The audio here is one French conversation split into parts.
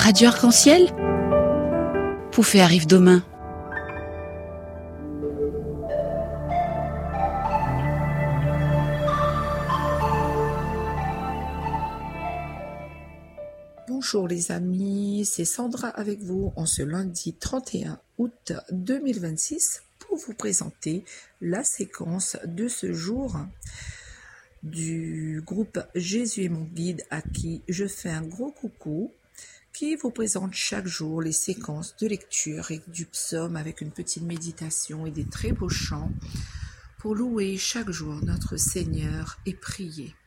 Radio Arc-en-Ciel, Poufé arrive demain. Bonjour les amis, c'est Sandra avec vous en ce lundi 31 août 2026 pour vous présenter la séquence de ce jour du groupe Jésus est mon guide à qui je fais un gros coucou, qui vous présente chaque jour les séquences de lecture et du psaume avec une petite méditation et des très beaux chants pour louer chaque jour notre Seigneur et prier.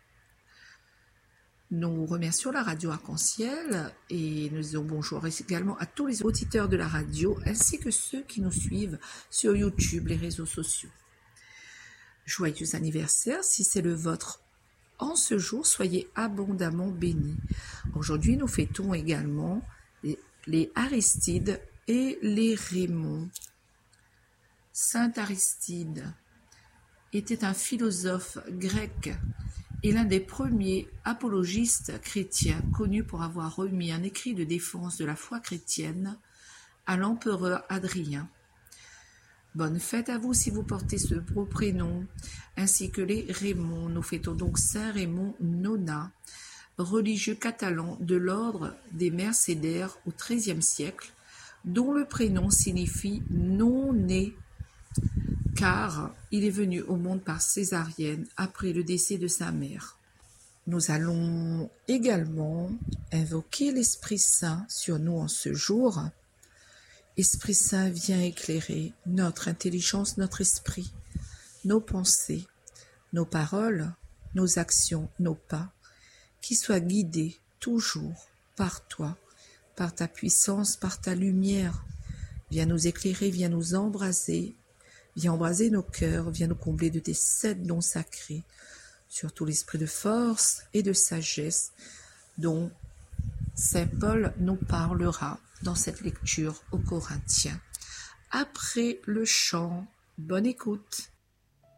Nous remercions la radio Arc-en-Ciel et nous disons bonjour également à tous les auditeurs de la radio ainsi que ceux qui nous suivent sur YouTube, les réseaux sociaux. Joyeux anniversaire si c'est le vôtre. En ce jour, soyez abondamment bénis. Aujourd'hui, nous fêtons également les Aristides et les Raymond. Saint Aristide était un philosophe grec et l'un des premiers apologistes chrétiens connus pour avoir remis un écrit de défense de la foi chrétienne à l'empereur Hadrien. Bonne fête à vous si vous portez ce beau prénom, ainsi que les Raymond. Nous fêtons donc Saint Raymond Nonat, religieux catalan de l'ordre des Mercédaires au XIIIe siècle, dont le prénom signifie non-né, car il est venu au monde par césarienne après le décès de sa mère. Nous allons également invoquer l'Esprit Saint sur nous en ce jour. Esprit Saint, viens éclairer notre intelligence, notre esprit, nos pensées, nos paroles, nos actions, nos pas, qui soient guidés toujours par toi, par ta puissance, par ta lumière. Viens nous éclairer, viens nous embraser, viens embraser nos cœurs, viens nous combler de tes 7 dons sacrés, surtout l'esprit de force et de sagesse dont Saint Paul nous parlera dans cette lecture aux Corinthiens. Après le chant, bonne écoute.